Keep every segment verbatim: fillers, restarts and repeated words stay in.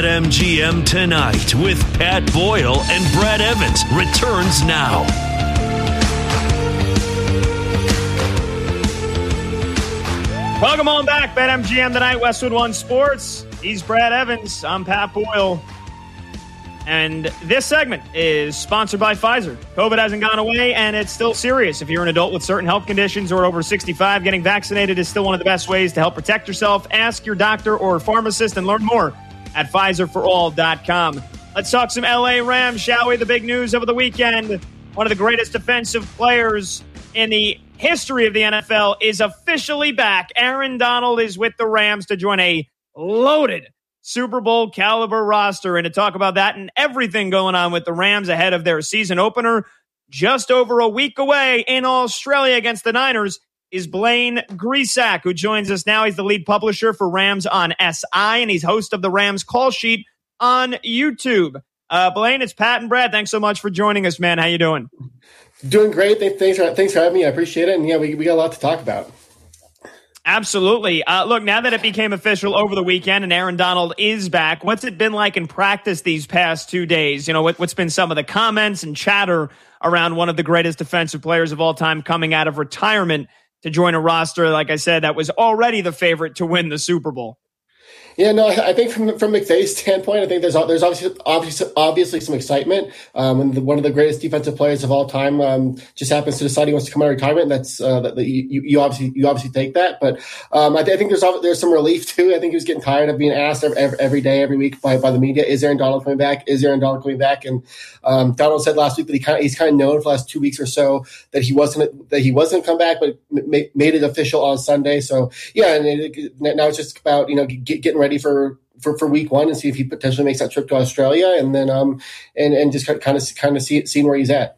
BetMGM Tonight with Pat Boyle and Brad Evans returns now. Welcome on back, BetMGM Tonight, Westwood One Sports. He's Brad Evans. I'm Pat Boyle. And this segment is sponsored by Pfizer. COVID hasn't gone away, and it's still serious. If you're an adult with certain health conditions or over sixty-five, getting vaccinated is still one of the best ways to help protect yourself. Ask your doctor or pharmacist and learn more at Pfizer for all dot com. Let's talk some L A Rams, shall we? The big news over the weekend. One of the greatest defensive players in the history of the N F L is officially back. Aaron Donald is with the Rams to join a loaded Super Bowl caliber roster. And to talk about that and everything going on with the Rams ahead of their season opener, just over a week away in Australia against the Niners, is Blaine Grisack, who joins us now. He's the lead publisher for Rams on S I, and he's host of the Rams Call Sheet on YouTube. Uh, Blaine, it's Pat and Brad. Thanks so much for joining us, man. How you doing? Doing great. Thanks for, thanks for having me. I appreciate it. And yeah, we, we got a lot to talk about. Absolutely. Uh, look, now that it became official over the weekend and Aaron Donald is back, what's it been like in practice these past two days? You know, what, what's been some of the comments and chatter around one of the greatest defensive players of all time coming out of retirement to join a roster, like I said, that was already the favorite to win the Super Bowl? Yeah, no, I think from from McVay's standpoint, I think there's there's obviously obviously, obviously some excitement. Um, when the, one of the greatest defensive players of all time um, just happens to decide he wants to come out of retirement, and that's uh, that you, you obviously you obviously take that. But um, I, th- I think there's there's some relief too. I think he was getting tired of being asked every, every day, every week by, by the media, is Aaron Donald coming back? Is Aaron Donald coming back? And um, Donald said last week that he kind of, he's kind of known for the last two weeks or so that he wasn't that he wasn't come back, but ma- made it official on Sunday. So yeah, and it, now it's just about you know get, getting ready for. For, for week one and see if he potentially makes that trip to Australia and then um and, and just kind of kind of see seeing where he's at.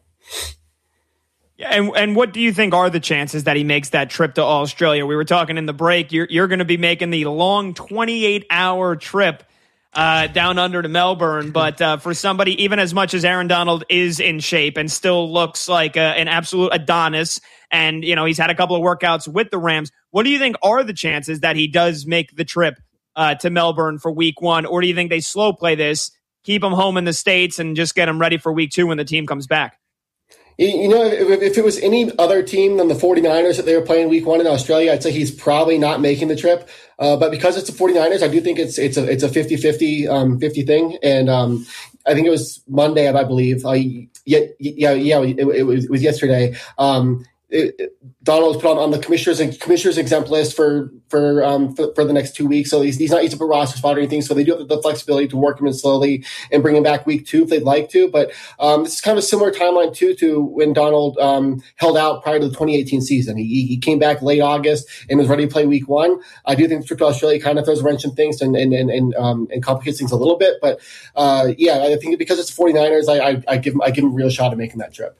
Yeah, and and what do you think are the chances that he makes that trip to Australia? We were talking in the break. You're you're going to be making the long twenty-eight hour trip uh, down under to Melbourne, but uh, for somebody even as much as Aaron Donald is in shape and still looks like a, an absolute Adonis, and you know he's had a couple of workouts with the Rams. What do you think are the chances that he does make the trip Uh, to Melbourne for week one? Or do you think they slow play this, keep him home in the States, and just get him ready for week two when the team comes back? You know, if, if it was any other team than the 49ers that they were playing week one in Australia, I'd say he's probably not making the trip. Uh, but because it's the 49ers, I do think it's it's a it's a fifty-fifty um, fifty thing. And um, I think it was Monday, I believe. Uh, yeah, yeah, yeah. It, it, was, it was yesterday. Um, It, it, Donald was put on, on the commissioner's commissioner's exempt list for for um for, for the next two weeks, so he's, he's not he's a roster spot or anything. So they do have the flexibility to work him in slowly and bring him back week two if they'd like to. But um, this is kind of a similar timeline too to when Donald um held out prior to the twenty eighteen season. He he came back late August and was ready to play week one. I do think the trip to Australia kind of throws a wrench in things and and and and, um, and complicates things a little bit. But uh, yeah, I think because it's the 49ers, I, I I give him I give him a real shot at making that trip.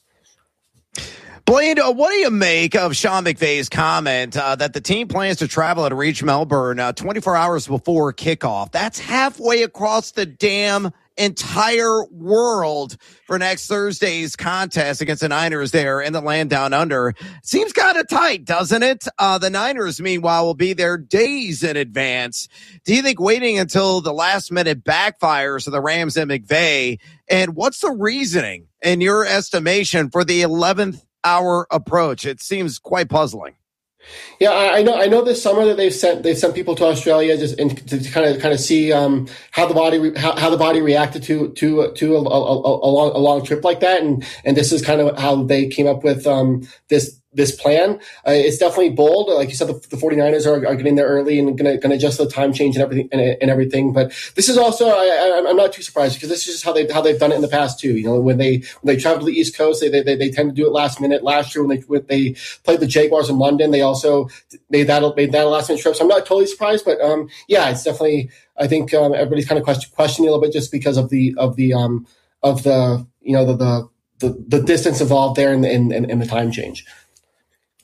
Blaine, what do you make of Sean McVay's comment uh, that the team plans to travel and reach Melbourne uh, twenty-four hours before kickoff? That's halfway across the damn entire world for next Thursday's contest against the Niners there in the land down under. Seems kind of tight, doesn't it? Uh, the Niners, meanwhile, will be there days in advance. Do you think waiting until the last minute backfires for the Rams and McVay? And what's the reasoning, in your estimation, for the eleventh hour approach? It seems quite puzzling. Yeah, I, I know. I know this summer that they've sent they've sent people to Australia just in, to kind of kind of see um, how the body re, how, how the body reacted to to to a, a, a, a long a long trip like that, and and this is kind of how they came up with um, this. this plan. Uh, it's definitely bold. Like you said, the, the 49ers are, are getting there early and going to adjust the time change and everything and, and everything. But this is also, I, I, I'm not too surprised because this is just how they how they've done it in the past too. You know, when they when they travel to the East Coast, they they, they tend to do it last minute. Last year when they when they played the Jaguars in London, they also made that made that a last minute trip. So I'm not totally surprised, but um, yeah, it's definitely. I think um, everybody's kind of question, questioning a little bit just because of the of the um of the you know the the the, the distance involved there and in, in, in the time change.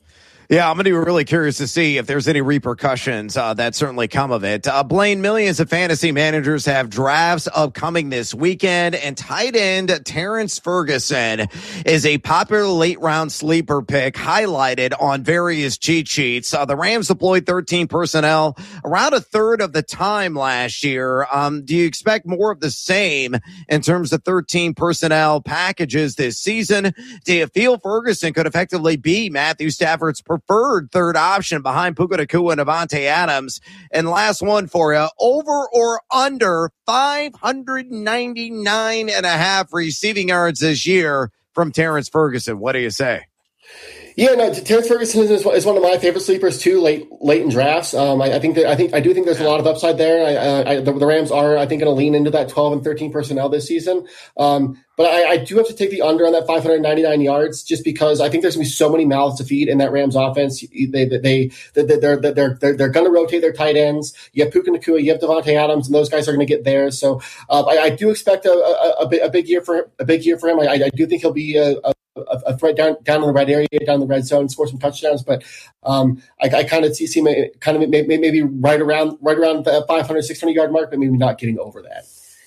Yeah, I'm going to be really curious to see if there's any repercussions uh, that certainly come of it. Uh, Blaine, millions of fantasy managers have drafts upcoming this weekend, and tight end Terrence Ferguson is a popular late-round sleeper pick highlighted on various cheat sheets. Uh, the Rams deployed thirteen personnel around a third of the time last year. Um, do you expect more of the same in terms of thirteen personnel packages this season? Do you feel Ferguson could effectively be Matthew Stafford's preferred third option behind Puka Nacua and Davante Adams? And last one for you, over or under five hundred ninety-nine and a half receiving yards this year from Terrence Ferguson. What do you say? Yeah, no, Terrence Ferguson is, is one of my favorite sleepers too, late late in drafts. Um, I, I think that I think I do think there's a lot of upside there. I, I, the, the Rams are, I think, going to lean into that twelve and thirteen personnel this season. Um, but I, I do have to take the under on that five hundred ninety-nine yards, just because I think there's going to be so many mouths to feed in that Rams offense. They they they they're they're they're they're, they're going to rotate their tight ends. You have Puka Nacua, you have Davante Adams, and those guys are going to get there. So uh, I, I do expect a, a, a, a big year for him, a big year for him. I, I do think he'll be a, a a threat down down in the red area, down in the red zone, score some touchdowns. But um, I, I kind of see him kind of maybe, maybe right around right around the five hundred, six hundred yard mark, but maybe not getting over that.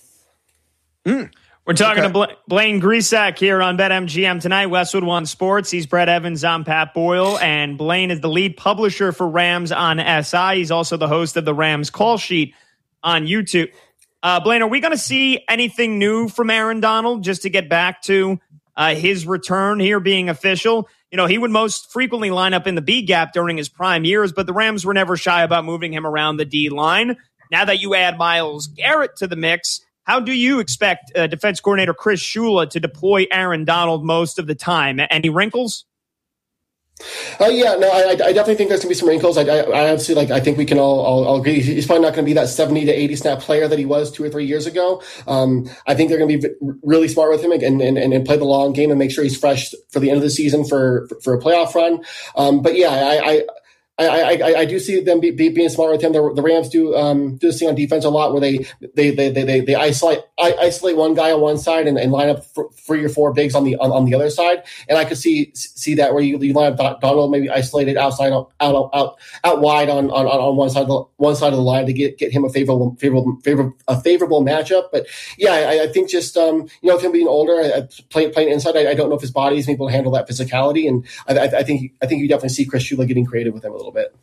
Mm. We're talking okay. to Bla- Blaine Grisak here on BetMGM tonight. Westwood One Sports. He's Brett Evans. I'm Pat Boyle, and Blaine is the lead publisher for Rams on S I. He's also the host of the Rams Call Sheet on YouTube. Uh, Blaine, are we going to see anything new from Aaron Donald? Just to get back to Uh, his return here being official. You know, he would most frequently line up in the B gap during his prime years, but the Rams were never shy about moving him around the D line. Now that you add Myles Garrett to the mix, how do you expect uh, defense coordinator Chris Shula to deploy Aaron Donald most of the time? Any wrinkles? Oh uh, yeah, no, I, I definitely think there's gonna be some wrinkles. I, I, I obviously like. I think we can all, all, all agree he's probably not going to be that seventy to eighty snap player that he was two or three years ago. Um, I think they're going to be really smart with him and, and and and play the long game and make sure he's fresh for the end of the season for for, for a playoff run. Um, but yeah, I. I I, I, I do see them be, be, being smart with him. The, the Rams do um, do this thing on defense a lot, where they they they they, they isolate I, isolate one guy on one side and, and line up for three or four bigs on the on, on the other side. And I could see see that where you, you line up Donald maybe isolated outside out out out, out wide on, on, on one side of the one side of the line to get, get him a favorable favorable favorable a favorable matchup. But yeah, I, I think just um, you know, with him being older, I, playing playing inside, I, I don't know if his body is able to handle that physicality. And I, I, I think I think you definitely see Chris Shula getting creative with him a little bit.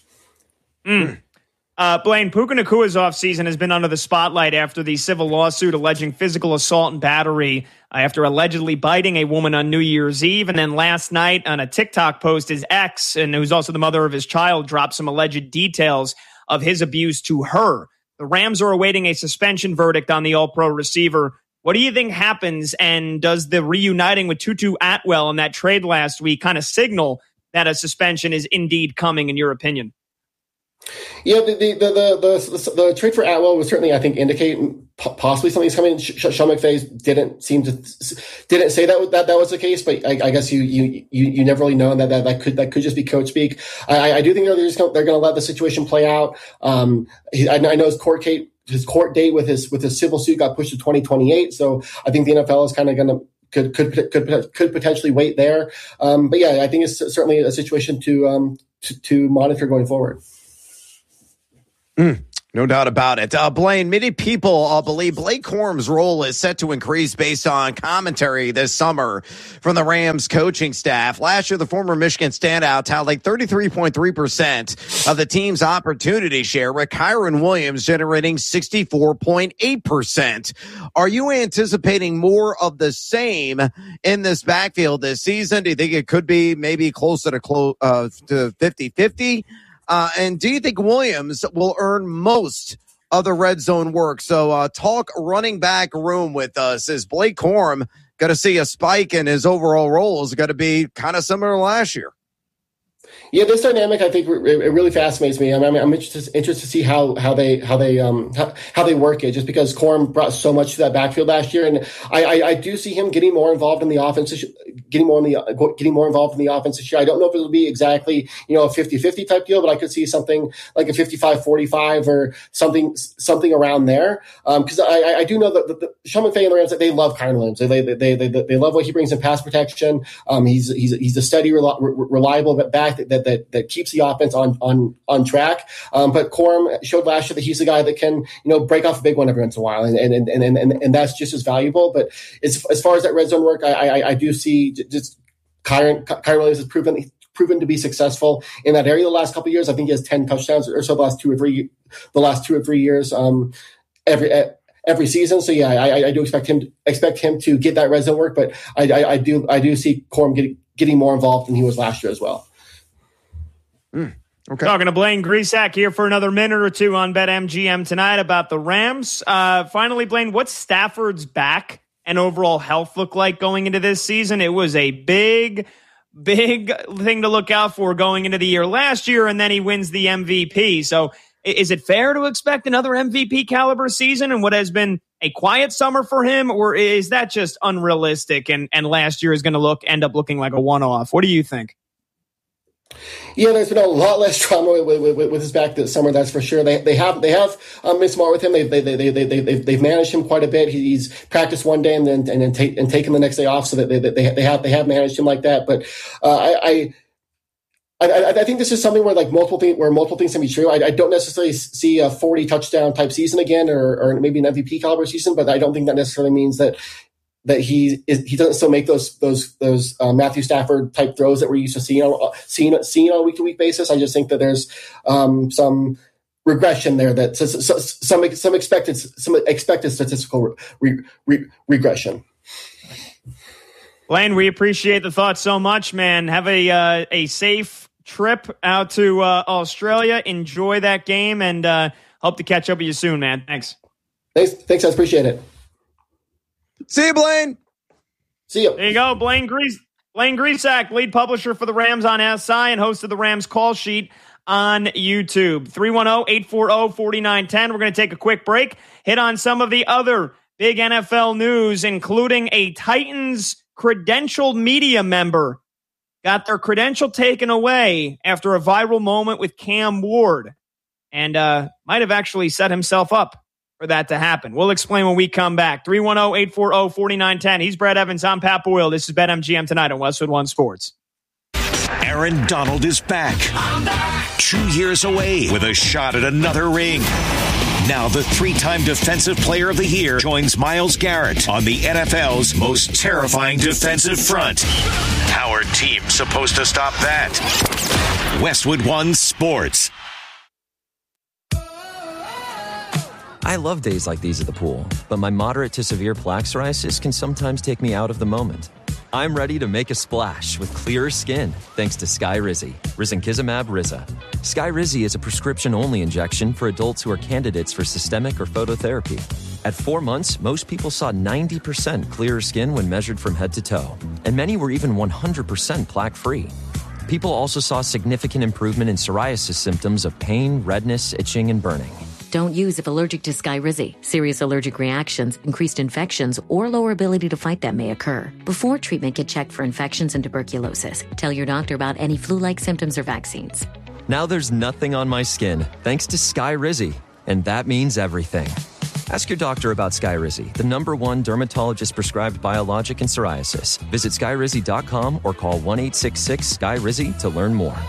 Mm. Uh, Blaine, Puka Nacua's offseason has been under the spotlight after the civil lawsuit alleging physical assault and battery uh, after allegedly biting a woman on New Year's Eve. And then last night on a TikTok post, his ex, and who's also the mother of his child, dropped some alleged details of his abuse to her. The Rams are awaiting a suspension verdict on the All-Pro receiver. What do you think happens, and does the reuniting with Tutu Atwell in that trade last week kind of signal that a suspension is indeed coming, in your opinion? Yeah, the the, the the the the trade for Atwell was certainly, I think, indicate possibly something's coming. Sean McVay didn't seem to didn't say that that that was the case, but I, I guess you you you never really know that that that could that could just be coach speak. I, I do think they're just gonna, they're going to let the situation play out. Um, I, I know his court case, his court date with his with his civil suit got pushed to twenty twenty-eight, so I think the N F L is kind of going to. Could could could could potentially wait there, um, but yeah, I think it's certainly a situation to um to, to monitor going forward. Mm, no doubt about it. Uh, Blaine, many people uh, believe Blake Corum's role is set to increase based on commentary this summer from the Rams coaching staff. Last year, the former Michigan standout tallied thirty-three point three percent of the team's opportunity share, with Kyron Williams generating sixty-four point eight percent. Are you anticipating more of the same in this backfield this season? Do you think it could be maybe closer to close uh, to fifty-fifty? Uh, and do you think Williams will earn most of the red zone work? So uh, talk running back room with us. Is Blake Corum going to see a spike in his overall role? Is it going to be kind of similar to last year? Yeah, this dynamic, I think, it really fascinates me. I mean, I'm interested interested to see how how they how they um how, how they work it. Just because Corum brought so much to that backfield last year, and I, I, I do see him getting more involved in the offense, getting more in the getting more involved in the offense this year. I don't know if it'll be exactly, you know, a fifty-fifty type deal, but I could see something like a fifty-five forty-five or something something around there. Because um, I, I do know that the, the Sean McVay and the Rams, they love Kyron Williams. They they, they they they love what he brings in pass protection. Um, he's he's he's a steady, reliable back that that that, that keeps the offense on on on track. Um, but Corum showed last year that he's a guy that can, you know, break off a big one every once in a while, and and and and, and, and that's just as valuable. But as as far as that red zone work, I I, I do see just Kyren Kyren Williams has proven. proven to be successful in that area the last couple of years. I think he has ten touchdowns or so the last two or three, the last two or three years, um, every every season. So yeah, I, I do expect him to, expect him to get that red zone work, but I, I, I do I do see Corum getting getting more involved than he was last year as well. Mm, okay. Talking to Blaine Grisack here for another minute or two on BetMGM tonight about the Rams. Uh, finally, Blaine, what's Stafford's back and overall health look like going into this season? It was a big. Big thing to look out for going into the year last year, and then he wins the M V P. So is it fair to expect another M V P caliber season in what has been a quiet summer for him, or is that just unrealistic and, and last year is going to look end up looking like a one-off? What do you think? Yeah, there's been a lot less drama with, with, with his back this summer. That's for sure. They they have they have um, been smart with him. They they they they they they've, they've managed him quite a bit. He's practiced one day and then and then take, and taken the next day off. So that they they they have they have managed him like that. But uh, I. I I, I think this is something where like multiple things, where multiple things can be true. I, I don't necessarily see a forty touchdown type season again, or, or maybe an M V P caliber season, but I don't think that necessarily means that that he is, he doesn't still make those those those uh, Matthew Stafford type throws that we're used to seeing on seeing seeing on a week to week basis. I just think that there's um, some regression there, that so, so, some some expected some expected statistical re, re, regression. Blaine, we appreciate the thoughts so much, man. Have a uh, a safe trip out to uh, Australia. Enjoy that game, and uh, hope to catch up with you soon, man. Thanks. Thanks, thanks. I appreciate it. See you, Blaine. See you. There you go, Blaine Gries- Blaine Grisack, lead publisher for the Rams on S I and host of the Rams Call Sheet on YouTube. three one zero, eight four zero, four nine one zero. We're going to take a quick break, hit on some of the other big N F L news, including a Titans credentialed media member got their credential taken away after a viral moment with Cam Ward, and uh, might have actually set himself up for that to happen. We'll explain when we come back. three one zero, eight four zero, four nine one zero. He's Brad Evans. I'm Pat Boyle. This is BetMGM tonight on Westwood One Sports. Aaron Donald is back. back. Two years away with a shot at another ring. Now the three-time Defensive Player of the Year joins Myles Garrett on the N F L's most terrifying defensive front. How are teams supposed to stop that? Westwood One Sports. I love days like these at the pool, but my moderate to severe plaque psoriasis can sometimes take me out of the moment. I'm ready to make a splash with clearer skin thanks to Skyrizi, Risankizumab Riza. Skyrizi is a prescription-only injection for adults who are candidates for systemic or phototherapy. At four months, most people saw ninety percent clearer skin when measured from head to toe, and many were even one hundred percent plaque-free. People also saw significant improvement in psoriasis symptoms of pain, redness, itching, and burning. Don't use if allergic to Skyrizi. Serious allergic reactions, increased infections, or lower ability to fight them may occur. Before treatment, get checked for infections and tuberculosis. Tell your doctor about any flu-like symptoms or vaccines. Now there's nothing on my skin thanks to Skyrizi, and that means everything. Ask your doctor about Skyrizi, the number one dermatologist-prescribed biologic in psoriasis. Visit Skyrizi dot com or call one eight six six, S K Y R I Z I to learn more.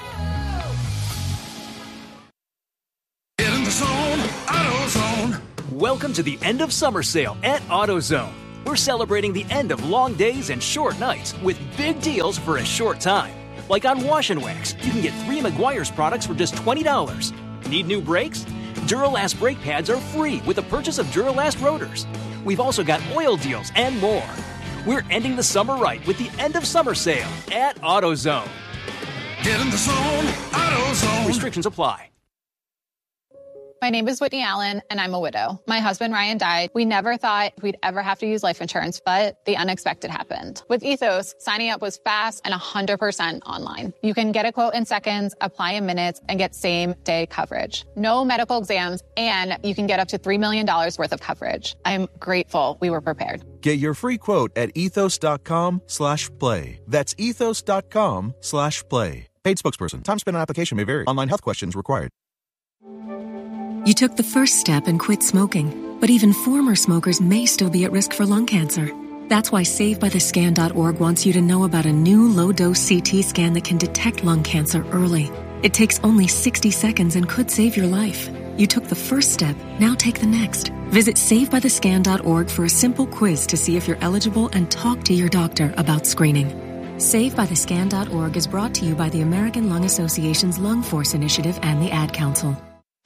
Welcome to the end of summer sale at AutoZone. We're celebrating the end of long days and short nights with big deals for a short time. Like on Wash and Wax, you can get three Meguiar's products for just twenty dollars. Need new brakes? Duralast brake pads are free with the purchase of Duralast rotors. We've also got oil deals and more. We're ending the summer right with the end of summer sale at AutoZone. Get in the zone, AutoZone. Restrictions apply. My name is Whitney Allen, and I'm a widow. My husband, Ryan, died. We never thought we'd ever have to use life insurance, but the unexpected happened. With Ethos, signing up was fast and one hundred percent online. You can get a quote in seconds, apply in minutes, and get same-day coverage. No medical exams, and you can get up to three million dollars worth of coverage. I'm grateful we were prepared. Get your free quote at ethos.com slash play. That's ethos.com slash play. Paid spokesperson. Time spent on application may vary. Online health questions required. You took the first step and quit smoking, but even former smokers may still be at risk for lung cancer. That's why Save By The Scan dot org wants you to know about a new low-dose C T scan that can detect lung cancer early. It takes only sixty seconds and could save your life. You took the first step, now take the next. Visit Save By The Scan dot org for a simple quiz to see if you're eligible and talk to your doctor about screening. Save By The Scan dot org is brought to you by the American Lung Association's Lung Force Initiative and the Ad Council.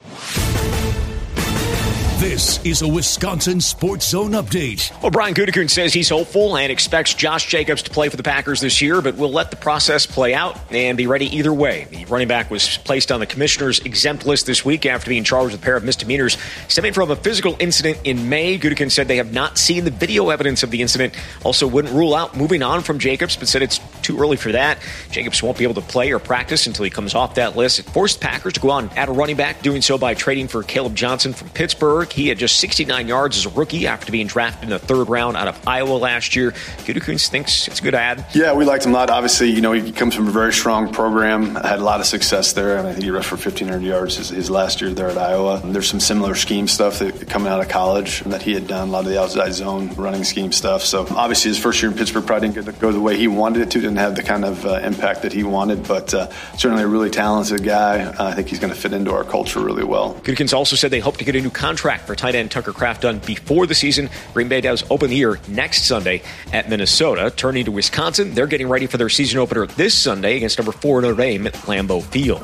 This is a Wisconsin Sports Zone update. Well, Brian Gutekunst says he's hopeful and expects Josh Jacobs to play for the Packers this year, but will let the process play out and be ready either way. The running back was placed on the commissioner's exempt list this week after being charged with a pair of misdemeanors stemming from a physical incident in May. Gutekunst said they have not seen the video evidence of the incident. Also wouldn't rule out moving on from Jacobs, but said it's too early for that. Jacobs won't be able to play or practice until he comes off that list. It forced Packers to go on and add a running back, doing so by trading for Caleb Johnson from Pittsburgh. He had just sixty-nine yards as a rookie after being drafted in the third round out of Iowa last year. Gutekunst thinks it's a good ad. Yeah, we liked him a lot. Obviously, you know, he comes from a very strong program, had a lot of success there, and I think he rushed for fifteen hundred yards his, his last year there at Iowa. And there's some similar scheme stuff that coming out of college that he had done, a lot of the outside zone running scheme stuff. So obviously his first year in Pittsburgh probably didn't go the way he wanted it to, didn't have the kind of uh, impact that he wanted, but uh, certainly a really talented guy. Uh, I think he's going to fit into our culture really well. Gutekunst also said they hope to get a new contract for tight end Tucker Kraft done before the season. Green Bay does open the year next Sunday at Minnesota. Turning to Wisconsin, they're getting ready for their season opener this Sunday against number four Notre Dame at Lambeau Field.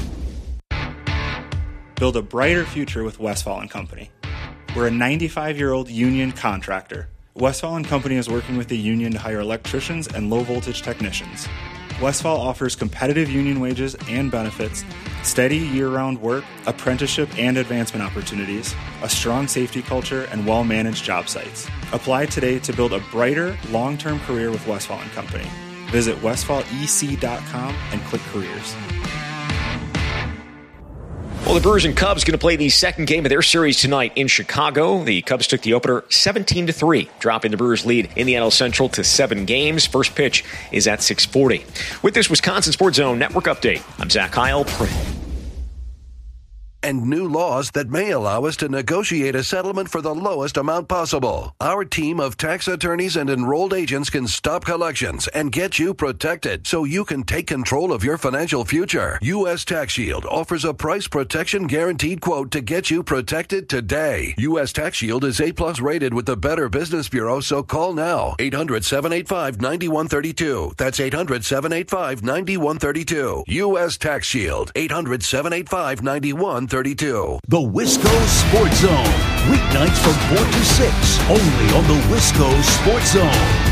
Build a brighter future with Westfall and Company. We're a ninety-five-year-old union contractor. Westfall and Company is working with the union to hire electricians and low-voltage technicians. Westfall offers competitive union wages and benefits, steady year-round work, apprenticeship and advancement opportunities, a strong safety culture, and well-managed job sites. Apply today to build a brighter, long-term career with Westfall and Company. Visit westfall e c dot com and click careers. Well, the Brewers and Cubs going to play the second game of their series tonight in Chicago. The Cubs took the opener seventeen to three, dropping the Brewers' lead in the N L Central to seven games. First pitch is at six forty. With this Wisconsin Sports Zone Network update, I'm Zach Heil. And new laws that may allow us to negotiate a settlement for the lowest amount possible. Our team of tax attorneys and enrolled agents can stop collections and get you protected so you can take control of your financial future. U S Tax Shield offers a price protection guaranteed quote to get you protected today. U S Tax Shield is A-plus rated with the Better Business Bureau, so call now. eight hundred, seven eight five, nine one three two. That's eight hundred, seven eight five, nine one three two. U S Tax Shield. eight hundred, seven eight five, nine one three two. The Wisco Sports Zone. Weeknights from four to six. Only on the Wisco Sports Zone.